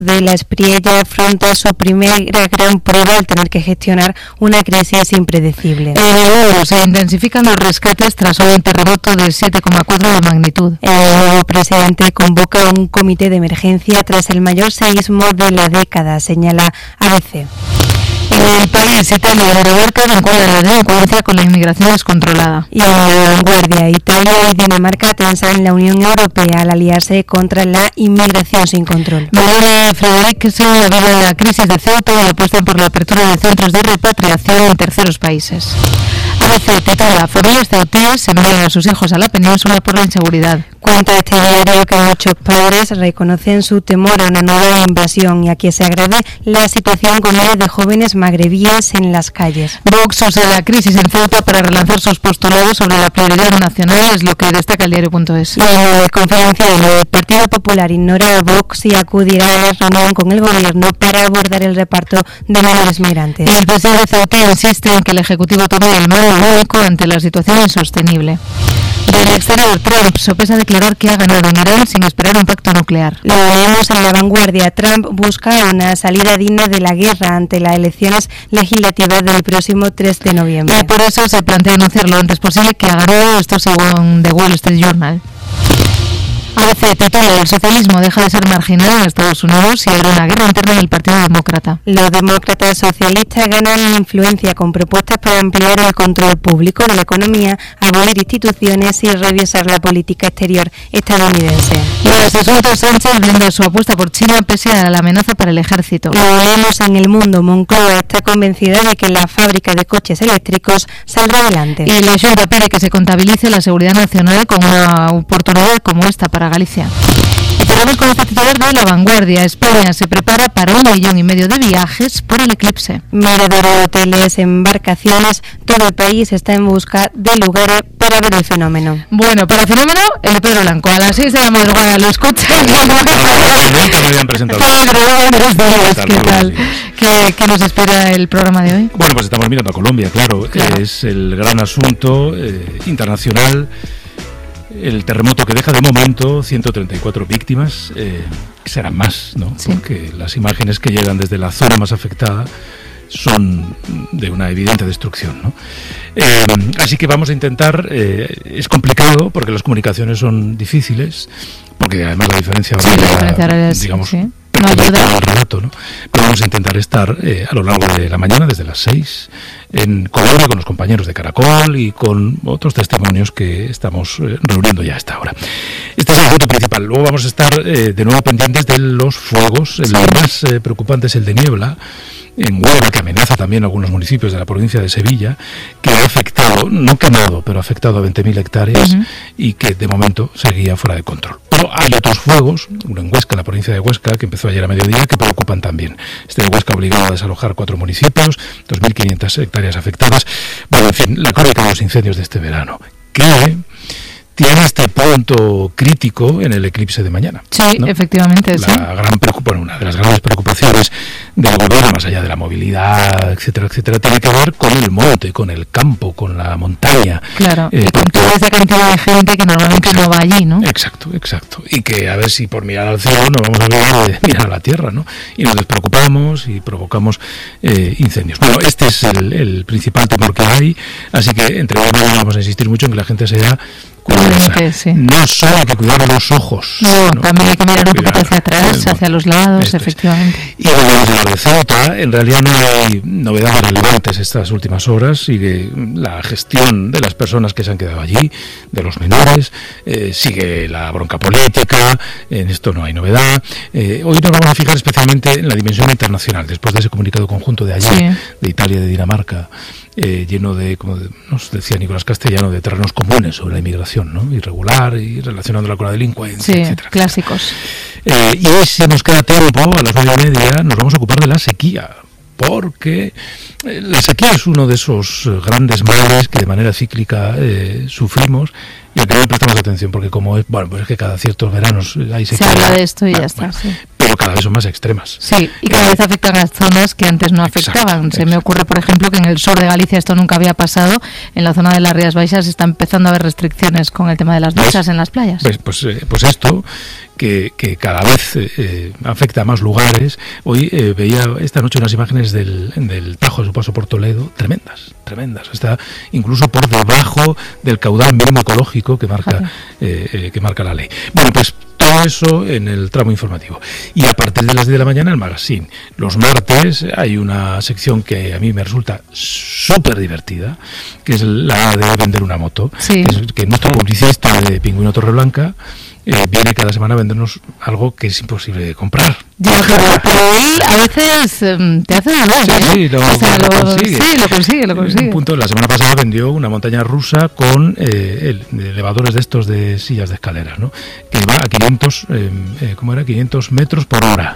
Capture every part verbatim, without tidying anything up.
de la Espriella afronta su primera gran prueba al tener que gestionar una crisis impredecible. Eh, se intensifican los rescates tras un terremoto de siete coma cuatro de magnitud. El nuevo presidente convoca un comité de emergencia tras el mayor seísmo de la década, señala A B C. En el país, Italia y Dinamarca vinculan la delincuencia con la inmigración descontrolada. Y en la vanguardia, Italia y Dinamarca tensan la Unión Europea al aliarse contra la inmigración sin control. Meloni Frederick se aviva la crisis de Ceuta y apuestan por la apertura de centros de repatriación en terceros países. A B C titula: familias ceutíes envían a sus hijos a la península por la inseguridad. Cuenta este diario que muchos padres reconocen su temor a una nueva invasión y a que se agrave la situación con miles de jóvenes magrebíes en las calles. Vox usa la crisis en Ceuta para relanzar sus postulados sobre la prioridad nacional, es lo que destaca el diario punto es. Y en la conferencia del Partido Popular ignora a Vox y acudirá a la reunión con el gobierno para abordar el reparto de menores migrantes. El presidente ceutí insiste en que el Ejecutivo tome el mando único ante la situación insostenible. Del exterior, Trump sopesa declarar que ha ganado en Irán sin esperar un pacto nuclear. Lo leemos en la vanguardia. Trump busca una salida digna de la guerra ante las elecciones legislativas del próximo tres de noviembre. Y por eso se plantea anunciar lo antes posible que ha ganado, esto según The Wall Street Journal. A B C titula: el socialismo deja de ser marginal en Estados Unidos y abre una guerra interna del Partido Demócrata. Los demócratas socialistas ganan influencia con propuestas para ampliar el control público de la economía, abolir instituciones y revisar la política exterior estadounidense. Los asuntos Sánchez blinda su apuesta por China pese a la amenaza para el ejército. Lo leemos en El Mundo. Moncloa está convencida de que la fábrica de coches eléctricos saldrá adelante. Y la Junta pide que se contabilice la seguridad nacional como una oportunidad como esta para Galicia. Y tenemos con este titular de La Vanguardia: España se prepara para un millón y medio de viajes por el eclipse. Miradores, hoteles, embarcaciones, todo el país está en busca de lugares para ver el fenómeno. Bueno, para el fenómeno, el de Pedro Blanco, a las seis de la madrugada lo escuchan. Nunca me habían presentado. Buenos días, ¿qué tal? ¿Qué, ¿Qué nos espera el programa de hoy? Bueno, pues estamos mirando a Colombia, claro. claro. Es el gran asunto eh, internacional. El terremoto que deja de momento ciento treinta y cuatro víctimas, eh, serán más, ¿no? Sí. Porque las imágenes que llegan desde la zona más afectada son de una evidente destrucción, ¿no? Eh, así que vamos a intentar, eh, es complicado porque las comunicaciones son difíciles, porque además la diferencia sí, horaria, la diferencia horaria es, digamos, sí. No ayuda al relato, ¿no? Pero vamos a intentar estar eh, a lo largo de la mañana, desde las seis, en Colombia, con los compañeros de Caracol y con otros testimonios que estamos eh, reuniendo ya a esta hora. Este es el punto principal. Luego vamos a estar eh, de nuevo pendientes de los fuegos. El sí. más eh, preocupante es el de niebla en Huelva, que amenaza también a algunos municipios de la provincia de Sevilla, que ha afectado, no quemado, pero ha afectado a veinte mil hectáreas uh-huh. y que de momento seguía fuera de control. Pero hay otros fuegos, uno en Huesca, en la provincia de Huesca, que empezó ayer a mediodía, que preocupan también. Este de Huesca obligado a desalojar cuatro municipios, dos mil quinientas hectáreas afectadas. Bueno, en fin, la crónica de los incendios de este verano, que tiene este punto crítico en el eclipse de mañana. Sí, ¿no? efectivamente. La sí. gran preocup- bueno, una de las grandes preocupaciones del gobierno, más allá de la movilidad, etcétera, etcétera, tiene que ver con el monte, con el campo, con la montaña. Claro, eh, y con toda esa cantidad de gente que normalmente exacto, no va allí, ¿no? Exacto, exacto. Y que a ver si por mirar al cielo nos vamos a olvidar de mirar a la tierra, ¿no? Y nos despreocupamos y provocamos eh, incendios. Bueno, este es el, el principal temor que hay, así que entre hoy y mañana vamos a insistir mucho en que la gente sea cuidadosa. Sí. No solo hay que cuidar los ojos. No, ¿no? También hay que mirar un poquito hacia atrás, hacia los lados, Esto efectivamente. Es. Y volvemos a hablar de Ceuta. En realidad no hay novedades relevantes estas últimas horas. Sigue la gestión de las personas que se han quedado allí, de los menores. Eh, sigue la bronca política. En esto no hay novedad. Eh, hoy nos vamos a fijar especialmente en la dimensión internacional, después de ese comunicado conjunto de ayer, sí. de Italia y de Dinamarca, eh, lleno de, como nos decía Nicolás Castellano, de terrenos comunes sobre la inmigración, ¿no? Irregular y relacionándola con la delincuencia, sí, etcétera. Clásicos. Eh, y hoy, si nos queda tiempo, a las nueve y media, nos vamos a ocupar de la sequía, porque eh, la sequía es uno de esos grandes males que de manera cíclica eh, sufrimos y al que no prestamos atención, porque como es, bueno, pues es que cada ciertos veranos hay sequía. Se habla de esto y bueno, ya está, bueno. sí. pero cada vez son más extremas. Sí, y cada vez afectan a zonas que antes no afectaban. Exacto, Se exacto. me ocurre, por ejemplo, que en el sur de Galicia esto nunca había pasado. En la zona de las Rías Baixas está empezando a haber restricciones con el tema de las duchas en las playas. Pues, pues, eh, pues esto, que, que cada vez eh, afecta a más lugares. Hoy eh, veía esta noche unas imágenes del, del Tajo de su paso por Toledo, tremendas, tremendas. Está incluso por debajo del caudal mínimo ecológico que marca, eh, eh, que marca la ley. Bueno, pues todo eso en el tramo informativo. Y a partir de las diez de la mañana el magazine. Los martes hay una sección que a mí me resulta súper divertida, que es la de vender una moto. Sí. Que, es, que nuestro publicista de Pingüino Torreblanca eh, viene cada semana a vendernos algo que es imposible de comprar. Ya, pero, pero él a veces um, te hace dudar, sí, ¿eh? Sí, lo, o sea, lo, lo consigue. Sí, lo consigue, lo consigue. Un punto, la semana pasada vendió una montaña rusa con eh, el, elevadores de estos de sillas de escaleras, ¿no? Que va a quinientos, eh, eh, ¿cómo era? quinientos metros por hora.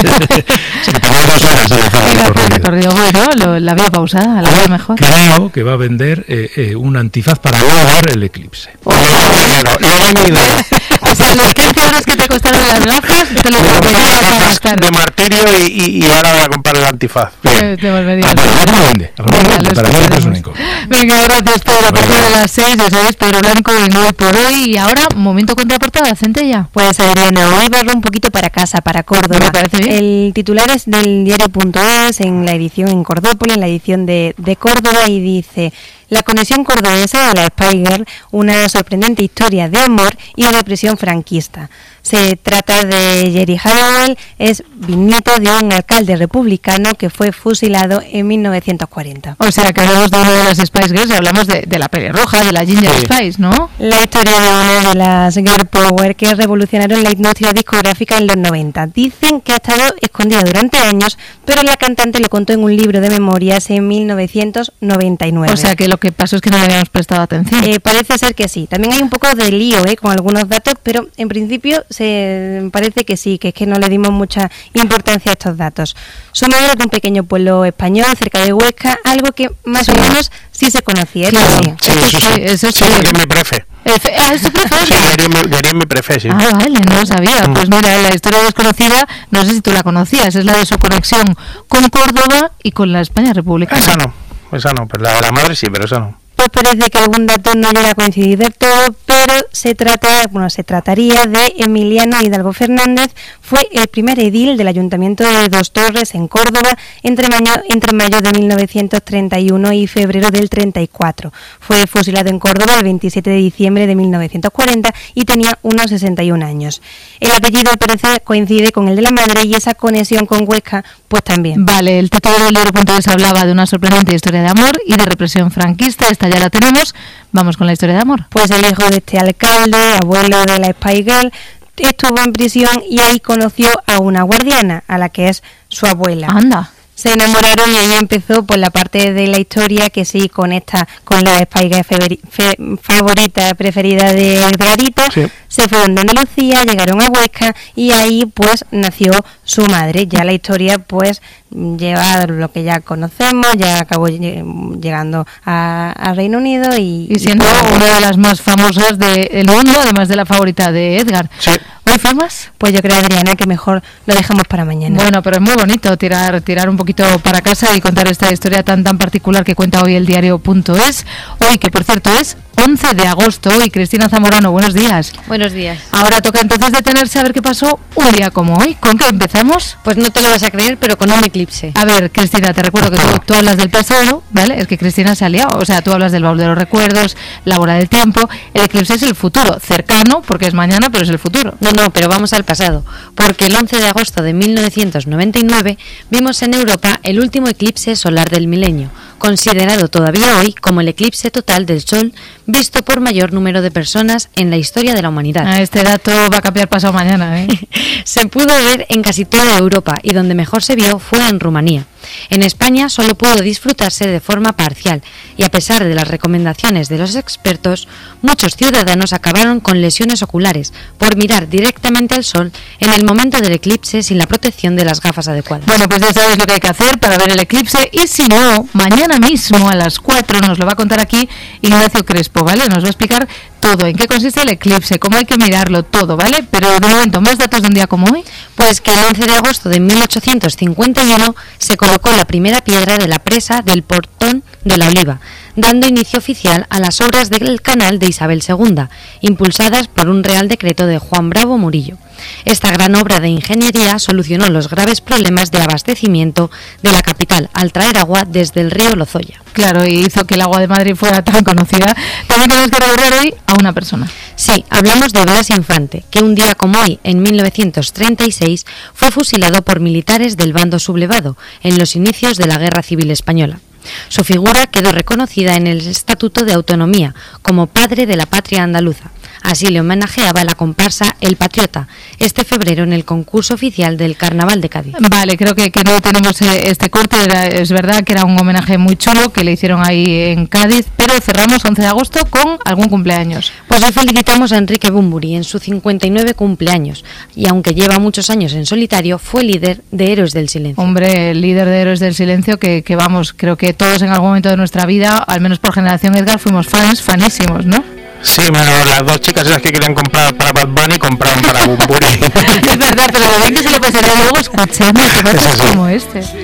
Se me tomó dos horas de hacer el recorrido. Bueno, lo, la vía pausada, la vía mejor. Creo que va a vender eh, eh, un antifaz para grabar el eclipse. Oh, no, no, no, no, o sea, los quince euros que te costaron las gafas, te lo volverías a gastar. De martirio y, y, y ahora voy a comprar el antifaz. Te, te volverías a gastar. Lo vende. Para mí es único. Venga, gracias, Pedro. A partir de las seis, ya sabéis, Pedro Blanco en Hoy por Hoy. Y ahora, momento contraportada, Centella. Pues Adriana, hoy barro un poquito para casa, para Córdoba. Me parece bien. El titular es del diario punto es, en la edición en Cordópolis, en la edición de, de Córdoba, y dice: la conexión cordobesa de la Spy Girl, una sorprendente historia de amor y represión franquista. Se trata de Jerry Halliwell, es bisnieto de un alcalde republicano que fue fusilado en mil novecientos cuarenta. O sea, que hablamos de una de las Spice Girls y hablamos de, de la pelirroja, de la Ginger sí. Spice, ¿no? La historia de una de las Girl Power que revolucionaron la industria discográfica en los noventa. Dicen que ha estado escondida durante años, pero la cantante lo contó en un libro de memorias en mil novecientos noventa y nueve. O sea, que lo que pasó es que no le habíamos prestado atención. Eh, parece ser que sí. También hay un poco de lío eh, con algunos datos, pero en principio se parece que sí, que es que no le dimos mucha importancia a estos datos. Su madre es de un pequeño pueblo español cerca de Huesca, algo que más sí. o menos sí se conocía. Claro. Sí. Sí, eso sí, eso sí. Sí, mi prefe. ¿Ah, es tu prefe? Sí, Darío mi prefe, sí. Ah, vale, no lo sabía. Pues mira, la historia desconocida, no sé si tú la conocías, es la de su conexión con Córdoba y con la España republicana. Esa no, esa no, pero la de la madre sí, pero esa no. Pues parece que algún dato no llega a coincidir del todo, pero se trata, bueno, se trataría de Emiliano Hidalgo Fernández. Fue el primer edil del Ayuntamiento de Dos Torres en Córdoba entre mayo, entre mayo de mil novecientos treinta y uno y febrero del treinta y cuatro. Fue fusilado en Córdoba el veintisiete de diciembre de mil novecientos cuarenta y tenía unos sesenta y un años. El apellido al parecer coincide con el de la madre y esa conexión con Huesca pues también. Vale, el título del diario punto es hablaba de una sorprendente historia de amor y de represión franquista. Esta ya la tenemos. Vamos con la historia de amor. Pues el hijo de este alcalde, abuelo de la Spy Girl, estuvo en prisión y ahí conoció a una guardiana, a la que es su abuela. Anda. Se enamoraron y ahí empezó pues la parte de la historia que sí conecta con la Spy Girl fe, fe, favorita, preferida de Edgarito. Sí. Se fueron de Andalucía, llegaron a Huesca y ahí pues nació su madre. Ya la historia pues lleva lo que ya conocemos, ya acabó llegando a, a Reino Unido y, y siendo y una de las más famosas del mundo, además de la favorita de Edgar. Sí. ¿Hoy fue más? Pues yo creo, Adriana, que mejor lo dejamos para mañana. Bueno, pero es muy bonito tirar tirar un poquito para casa y contar esta historia tan tan particular que cuenta hoy el diario punto es. Hoy, que por cierto es once de agosto, y Cristina Zamorano, buenos días. Buenos días. Ahora toca entonces detenerse a ver qué pasó un día como hoy. ¿Con qué empezamos? Pues no te lo vas a creer, pero con un eclipse. A ver, Cristina, te recuerdo que tú, tú hablas del pasado, ¿vale? Es que Cristina se ha liado, o sea, tú hablas del baúl de los recuerdos, la bola del tiempo. El eclipse es el futuro, cercano, porque es mañana, pero es el futuro. No, no, pero vamos al pasado, porque el once de agosto de mil novecientos noventa y nueve vimos en Europa el último eclipse solar del milenio, considerado todavía hoy como el eclipse total del Sol visto por mayor número de personas en la historia de la humanidad. Ah, este dato va a cambiar pasado mañana, ¿eh? Se pudo ver en casi toda Europa y donde mejor se vio fue en Rumanía. En España solo pudo disfrutarse de forma parcial y a pesar de las recomendaciones de los expertos, muchos ciudadanos acabaron con lesiones oculares por mirar directamente al sol en el momento del eclipse sin la protección de las gafas adecuadas. Bueno, pues ya sabes lo que hay que hacer para ver el eclipse y si no, mañana mañana mismo a las cuatro. Nos lo va a contar aquí Ignacio Crespo, ¿vale? Nos va a explicar todo, en qué consiste el eclipse, cómo hay que mirarlo, todo, ¿vale? Pero de momento, ¿más datos de un día como hoy? Pues que el once de agosto de mil ochocientos cincuenta y uno se colocó la primera piedra de la presa del Portón de la Oliva, dando inicio oficial a las obras del canal de Isabel segunda, impulsadas por un Real Decreto de Juan Bravo Murillo. Esta gran obra de ingeniería solucionó los graves problemas de abastecimiento de la capital al traer agua desde el río Lozoya. Claro, y hizo que el agua de Madrid fuera tan conocida. También tenemos que recordar hoy a una persona. Sí, hablamos de Blas Infante, que un día como hoy, en mil novecientos treinta y seis, fue fusilado por militares del bando sublevado en los inicios de la Guerra Civil Española. Su figura quedó reconocida en el Estatuto de Autonomía como padre de la patria andaluza. Así le homenajeaba la comparsa El Patriota este febrero en el concurso oficial del Carnaval de Cádiz. Vale, creo que, que no tenemos este corte, era, es verdad que era un homenaje muy chulo que le hicieron ahí en Cádiz, pero cerramos once de agosto con algún cumpleaños. Pues hoy felicitamos a Enrique Bunbury en su cincuenta y nueve cumpleaños, y aunque lleva muchos años en solitario, fue líder de Héroes del Silencio. Hombre, el líder de Héroes del Silencio que, que vamos, creo que todos en algún momento de nuestra vida, al menos por generación Edgar, fuimos fans, fanísimos, ¿no? Sí, bueno, las dos chicas esas que querían comprar para Bad Bunny compraron para Bunbury. Es verdad, pero lo bien que se lo pasaría luego escuchando temas como este.